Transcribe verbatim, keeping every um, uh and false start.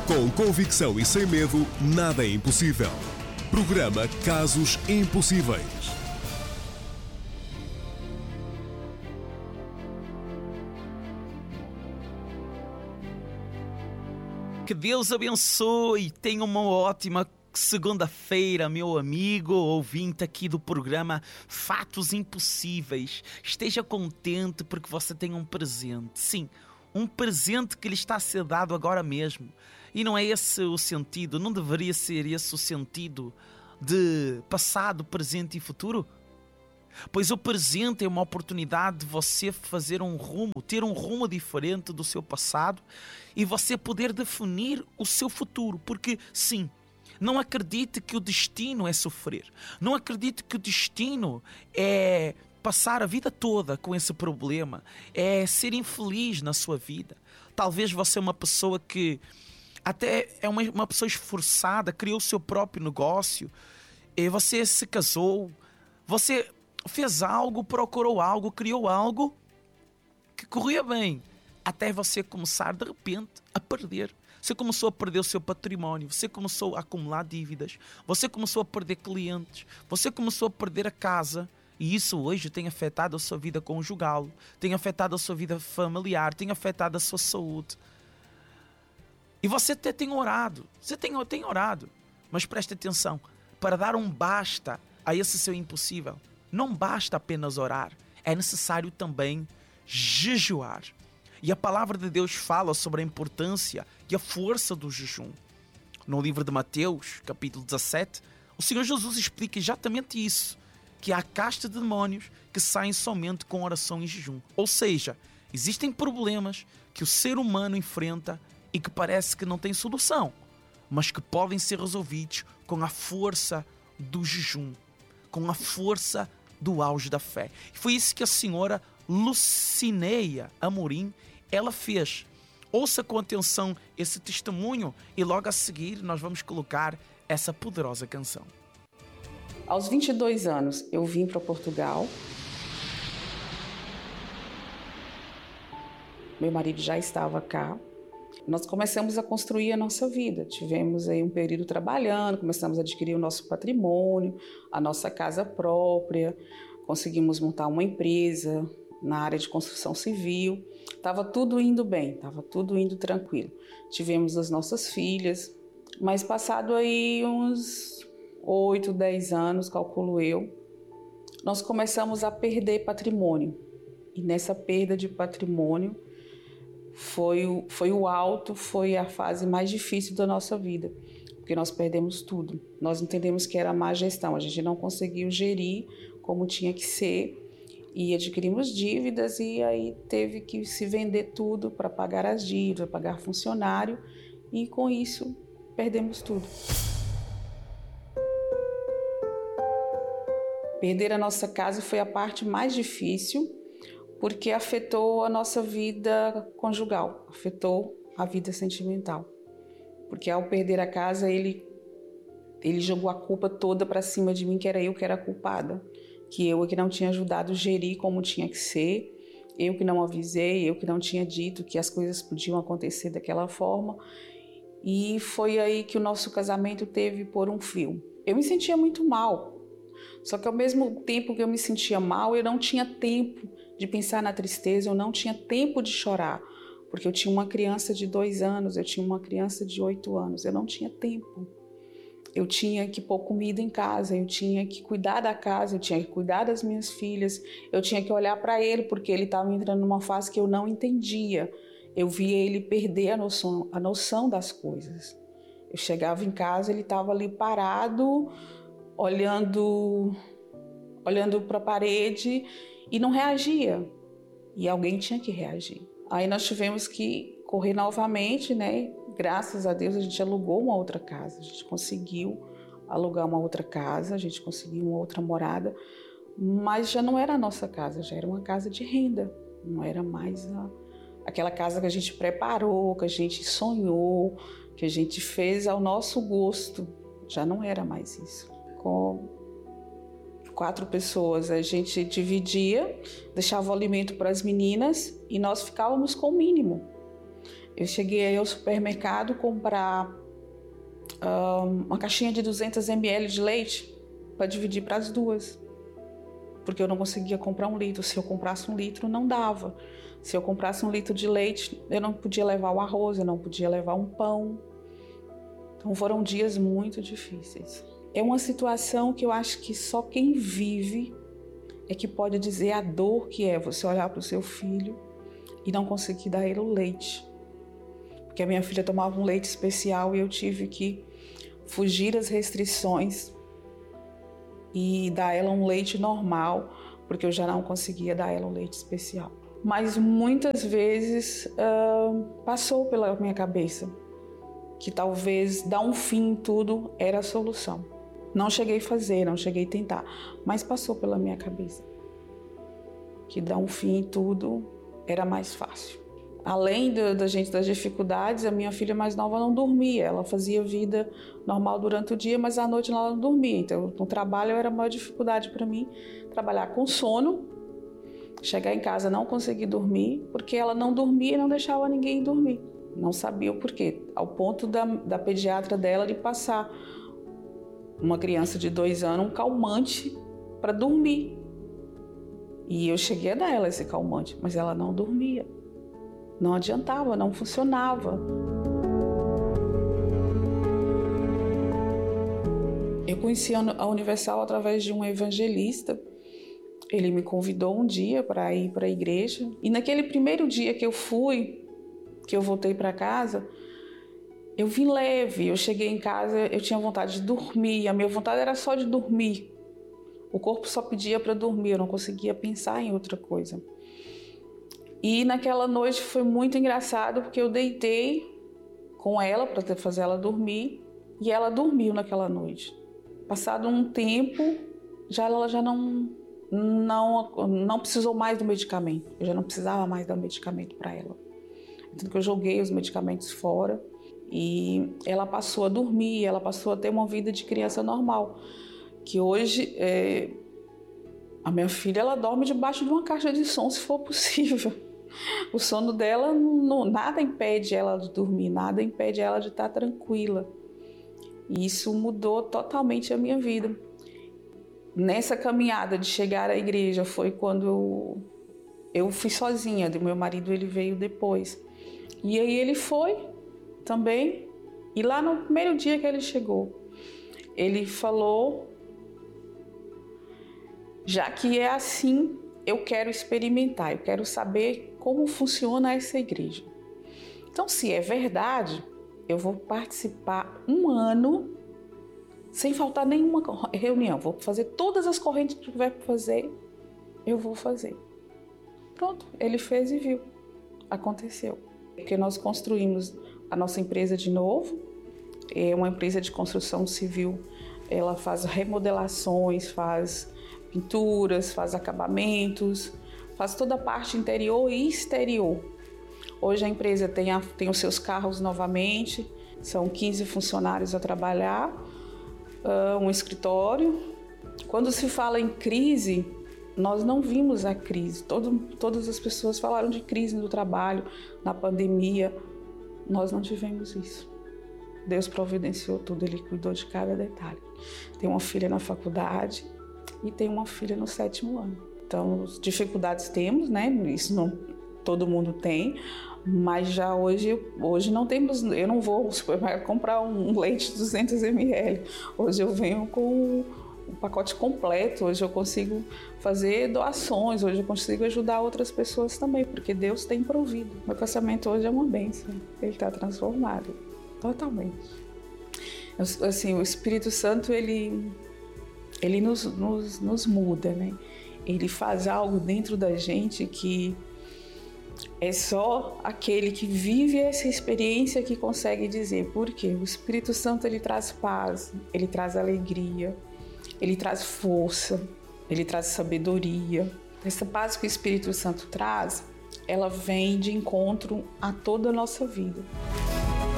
Com convicção e sem medo, nada é impossível. Programa Casos Impossíveis. Que Deus abençoe. Tenha uma ótima segunda-feira, meu amigo ouvinte aqui do programa Fatos Impossíveis. Esteja contente porque você tem um presente. Sim, um presente que lhe está a ser dado agora mesmo. E não é esse o sentido, não deveria ser esse o sentido de passado, presente e futuro? Pois o presente é uma oportunidade de você fazer um rumo, ter um rumo diferente do seu passado e você poder definir o seu futuro. Porque, sim, não acredite que o destino é sofrer. Não acredite que o destino é passar a vida toda com esse problema, é ser infeliz na sua vida. Talvez você é uma pessoa que até é uma, uma pessoa esforçada, criou o seu próprio negócio, e você se casou, você fez algo, procurou algo, criou algo que corria bem, até você começar de repente a perder. Você começou a perder o seu património, você começou a acumular dívidas, você começou a perder clientes, você começou a perder a casa. E isso hoje tem afetado a sua vida conjugal, tem afetado a sua vida familiar, tem afetado a sua saúde. E você até tem orado, você tem, tem orado, mas preste atenção, para dar um basta a esse seu impossível, não basta apenas orar, é necessário também jejuar. E a palavra de Deus fala sobre a importância e a força do jejum. No livro de Mateus, capítulo dezassete, o Senhor Jesus explica exatamente isso, que há casta de demónios que saem somente com oração e jejum. Ou seja, existem problemas que o ser humano enfrenta e que parece que não tem solução, mas que podem ser resolvidos com a força do jejum, com a força do auge da fé. E foi isso que a senhora Lucineia Amorim, ela fez. Ouça com atenção esse testemunho e logo a seguir nós vamos colocar essa poderosa canção. Aos vinte e dois anos eu vim para Portugal. Meu marido já estava cá. Nós começamos a construir a nossa vida. Tivemos aí um período trabalhando, começamos a adquirir o nosso patrimônio, a nossa casa própria, conseguimos montar uma empresa na área de construção civil. Estava tudo indo bem, estava tudo indo tranquilo. Tivemos as nossas filhas, mas passado aí uns oito, dez anos, calculo eu, nós começamos a perder patrimônio. E nessa perda de patrimônio, Foi o, foi o alto, foi a fase mais difícil da nossa vida, porque nós perdemos tudo. Nós entendemos que era má gestão, a gente não conseguiu gerir como tinha que ser e adquirimos dívidas e aí teve que se vender tudo para pagar as dívidas, pagar funcionário e com isso perdemos tudo. Perder a nossa casa foi a parte mais difícil, porque afetou a nossa vida conjugal, afetou a vida sentimental. Porque ao perder a casa, ele, ele jogou a culpa toda para cima de mim, que era eu que era a culpada, que eu que não tinha ajudado a gerir como tinha que ser, eu que não avisei, eu que não tinha dito que as coisas podiam acontecer daquela forma. E foi aí que o nosso casamento teve por um fio. Eu me sentia muito mal, só que ao mesmo tempo que eu me sentia mal, eu não tinha tempo de pensar na tristeza, eu não tinha tempo de chorar, porque eu tinha uma criança de dois anos, eu tinha uma criança de oito anos, eu não tinha tempo. Eu tinha que pôr comida em casa, eu tinha que cuidar da casa, eu tinha que cuidar das minhas filhas, eu tinha que olhar para ele, porque ele estava entrando numa fase que eu não entendia. Eu via ele perder a noção, a noção das coisas. Eu chegava em casa, ele estava ali parado, olhando, olhando para a parede, e não reagia, e alguém tinha que reagir. Aí nós tivemos que correr novamente, né? Graças a Deus a gente alugou uma outra casa, a gente conseguiu alugar uma outra casa, a gente conseguiu uma outra morada, mas já não era a nossa casa, já era uma casa de renda, não era mais a, aquela casa que a gente preparou, que a gente sonhou, que a gente fez ao nosso gosto, já não era mais isso. Com quatro pessoas, a gente dividia, deixava o alimento para as meninas e nós ficávamos com o mínimo. Eu cheguei aí ao supermercado comprar um, uma caixinha de duzentos mililitros de leite para dividir para as duas, porque eu não conseguia comprar um litro. Se eu comprasse um litro, não dava. Se eu comprasse um litro de leite, eu não podia levar o arroz, eu não podia levar um pão. Então foram dias muito difíceis. É uma situação que eu acho que só quem vive é que pode dizer a dor que é você olhar para o seu filho e não conseguir dar ele o leite. Porque a minha filha tomava um leite especial e eu tive que fugir das restrições e dar ela um leite normal, porque eu já não conseguia dar ela um leite especial. Mas muitas vezes uh, passou pela minha cabeça que talvez dar um fim em tudo era a solução. Não cheguei a fazer, não cheguei a tentar, mas passou pela minha cabeça que dar um fim em tudo era mais fácil. Além do, da gente das dificuldades, a minha filha mais nova não dormia. Ela fazia vida normal durante o dia, mas à noite ela não dormia. Então, no trabalho era a maior dificuldade para mim trabalhar com sono, chegar em casa não conseguir dormir, porque ela não dormia e não deixava ninguém dormir. Não sabia o porquê, ao ponto da, da pediatra dela de passar uma criança de dois anos um calmante para dormir. E eu cheguei a dar ela esse calmante, mas ela não dormia. Não adiantava, não funcionava. Eu conheci a Universal através de um evangelista. Ele me convidou um dia para ir para a igreja. E naquele primeiro dia que eu fui, que eu voltei para casa, eu vim leve. Eu cheguei em casa, eu tinha vontade de dormir. A minha vontade era só de dormir. O corpo só pedia para dormir, eu não conseguia pensar em outra coisa. E naquela noite foi muito engraçado, porque eu deitei com ela para fazer ela dormir e ela dormiu naquela noite. Passado um tempo, já ela já não, não, não precisou mais do medicamento. Eu já não precisava mais dar medicamento para ela. Então eu joguei os medicamentos fora e ela passou a dormir, ela passou a ter uma vida de criança normal. Que hoje, é, a minha filha ela dorme debaixo de uma caixa de som, se for possível. O sono dela, não, nada impede ela de dormir, nada impede ela de estar tranquila. E isso mudou totalmente a minha vida. Nessa caminhada de chegar à igreja foi quando eu, eu fui sozinha, do meu marido ele veio depois. E aí ele foi também, e lá no primeiro dia que ele chegou, ele falou: já que é assim, eu quero experimentar, eu quero saber como funciona essa igreja. Então, se é verdade, eu vou participar um ano sem faltar nenhuma reunião. Vou fazer todas as correntes que tiver para fazer, eu vou fazer. Pronto, ele fez e viu. Aconteceu. Porque nós construímos a nossa empresa de novo, é uma empresa de construção civil, ela faz remodelações, faz pinturas, faz acabamentos, faz toda a parte interior e exterior. Hoje a empresa tem, a, tem os seus carros novamente, são quinze funcionários a trabalhar, uh, um escritório. Quando se fala em crise, nós não vimos a crise. Todo, todas as pessoas falaram de crise no trabalho, na pandemia. Nós não tivemos isso. Deus providenciou tudo, Ele cuidou de cada detalhe. Tem uma filha na faculdade e tem uma filha no sétimo ano. Então, dificuldades temos, né? Isso não todo mundo tem, mas já hoje, hoje não temos, eu não vou ao supermercado comprar um leite de duzentos mililitros. Hoje eu venho com um pacote completo, hoje eu consigo fazer doações, hoje eu consigo ajudar outras pessoas também, porque Deus tem provido. Meu casamento hoje é uma bênção, ele está transformado, totalmente. Assim, o Espírito Santo, ele, ele nos, nos, nos muda, né? Ele faz algo dentro da gente que é só aquele que vive essa experiência que consegue dizer. Por quê? O Espírito Santo, ele traz paz, ele traz alegria, ele traz força, ele traz sabedoria. Essa paz que o Espírito Santo traz, ela vem de encontro a toda a nossa vida.